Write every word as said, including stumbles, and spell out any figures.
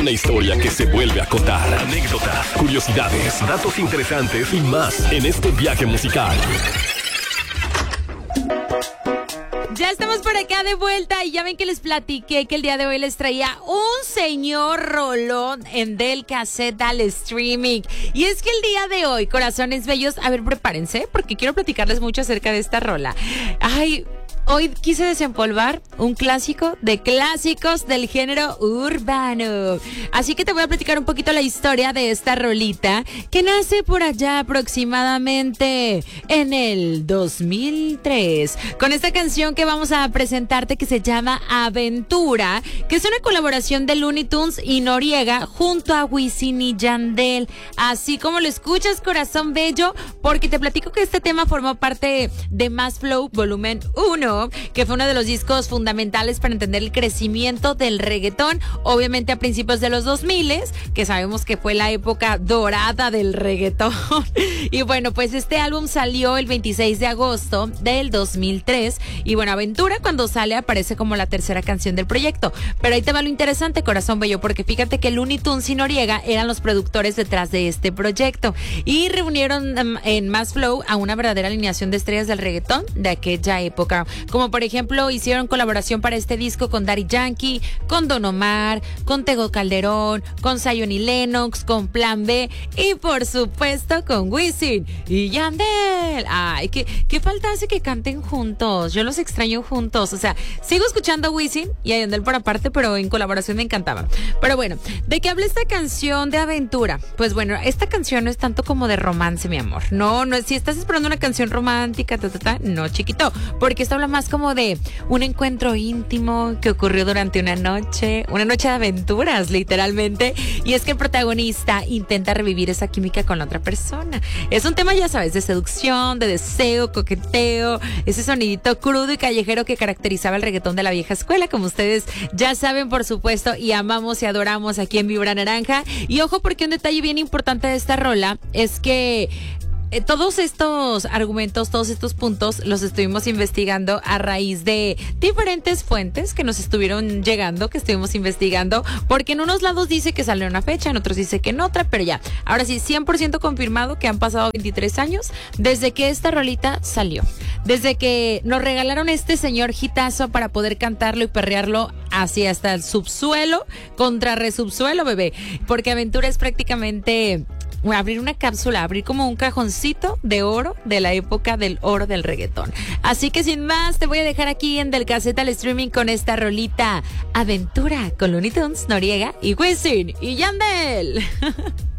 Una historia que se vuelve a contar. Anécdotas, curiosidades, datos interesantes y más en este viaje musical. Ya estamos por acá de vuelta y ya ven que les platiqué que el día de hoy les traía un señor rolón en Del Cassette al streaming. Y es que el día de hoy, corazones bellos, a ver, prepárense porque quiero platicarles mucho acerca de esta rola. Ay... Hoy quise desempolvar un clásico de clásicos del género urbano. Así que te voy a platicar un poquito la historia de esta rolita que nace por allá aproximadamente en el dos mil tres. Con esta canción que vamos a presentarte que se llama Aventura, que es una colaboración de Looney Tunes y Noriega junto a Wisin y Yandel. Así como lo escuchas, corazón bello, porque te platico que este tema formó parte de Más Flow Volumen uno, que fue uno de los discos fundamentales para entender el crecimiento del reggaetón, obviamente a principios de los dos mil, que sabemos que fue la época dorada del reggaetón. Y bueno, pues este álbum salió el veintiséis de agosto del dos mil tres, y bueno, Aventura cuando sale aparece como la tercera canción del proyecto. Pero ahí te va lo interesante, corazón bello, porque fíjate que Looney Tunes y Noriega eran los productores detrás de este proyecto y reunieron um, en Más Flow a una verdadera alineación de estrellas del reggaetón de aquella época. Como por ejemplo, hicieron colaboración para este disco con Daddy Yankee, con Don Omar, con Tego Calderón, con Zion y Lennox, con Plan B y por supuesto con Wisin y Yandel. Ay, qué, qué falta hace que canten juntos. Yo los extraño juntos. O sea, sigo escuchando a Wisin y a Yandel por aparte, pero en colaboración me encantaba. Pero bueno, ¿de qué habla esta canción de aventura? Pues bueno, esta canción no es tanto como de romance, mi amor. No, no es, si estás esperando una canción romántica, ta, ta, ta, no, chiquito, porque esto habla más como de un encuentro íntimo que ocurrió durante una noche, una noche de aventuras, literalmente. Y es que el protagonista intenta revivir esa química con la otra persona. Es un tema, ya sabes, de seducción, de deseo, coqueteo, ese sonidito crudo y callejero que caracterizaba el reggaetón de la vieja escuela, como ustedes ya saben, por supuesto, y amamos y adoramos aquí en Vibra Naranja. Y ojo, porque un detalle bien importante de esta rola es que Eh, todos estos argumentos, todos estos puntos los estuvimos investigando a raíz de diferentes fuentes que nos estuvieron llegando, que estuvimos investigando, porque en unos lados dice que salió una fecha, en otros dice que en otra, pero ya, ahora sí, cien por ciento confirmado que han pasado veintitrés años desde que esta rolita salió, desde que nos regalaron este señor hitazo para poder cantarlo y perrearlo así hasta el subsuelo, contra resubsuelo, bebé, porque Aventura es prácticamente abrir una cápsula, abrir como un cajoncito de oro de la época del oro del reggaetón. Así que sin más, te voy a dejar aquí en Del Cassette al streaming con esta rolita Aventura con Looney Tunes, Noriega y Wisin y Yandel.